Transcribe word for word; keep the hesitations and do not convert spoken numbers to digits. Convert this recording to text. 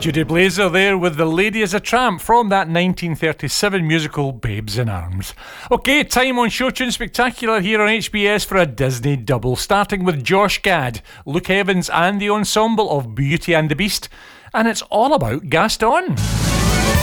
Judy Blazer there with The Lady is a Tramp from that nineteen thirty-seven musical Babes in Arms. OK, time on Show Tune Spectacular here on H B S for a Disney double, starting with Josh Gad, Luke Evans and the ensemble of Beauty and the Beast, and it's all about Gaston.